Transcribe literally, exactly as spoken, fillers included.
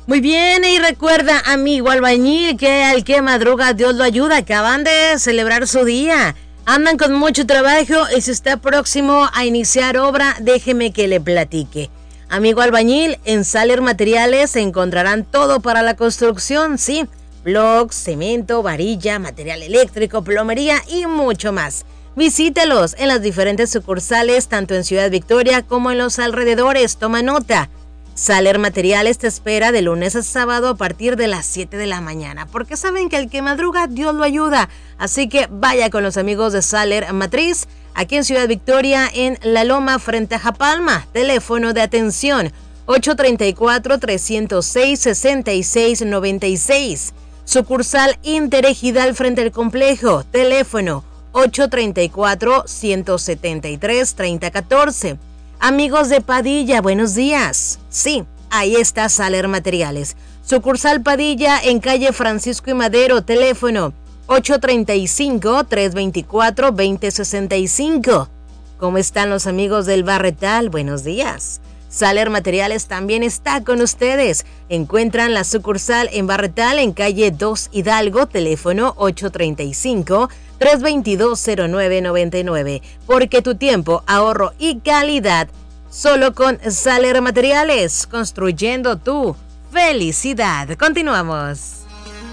Muy bien, y recuerda, amigo albañil, que al que madruga Dios lo ayuda. Acaban de celebrar su día. Andan con mucho trabajo y si está próximo a iniciar obra, déjeme que le platique. Amigo albañil, en Saler Materiales encontrarán todo para la construcción, sí. Blocks, cemento, varilla, material eléctrico, plomería y mucho más. Visítelos en las diferentes sucursales, tanto en Ciudad Victoria como en los alrededores. Toma nota. Saler Materiales te espera de lunes a sábado a partir de las siete de la mañana, porque saben que el que madruga, Dios lo ayuda. Así que vaya con los amigos de Saler Matriz, aquí en Ciudad Victoria, en La Loma, frente a Japalma. Teléfono de atención ocho tres cuatro, tres cero seis, seis seis nueve seis. Sucursal Interejidal frente al complejo. Teléfono ocho tres cuatro, uno siete tres, tres cero uno cuatro. Amigos de Padilla, buenos días. Sí, ahí está Saler Materiales. Sucursal Padilla en calle Francisco y Madero. Teléfono ocho tres cinco, tres dos cuatro, dos cero seis cinco. ¿Cómo están los amigos del Barretal? Buenos días. Saler Materiales también está con ustedes. Encuentran la sucursal en Barretal en calle dos Hidalgo. Teléfono ocho tres cinco, tres dos dos, cero nueve nueve nueve. Porque tu tiempo, ahorro y calidad solo con Saler Materiales, construyendo tu felicidad. Continuamos.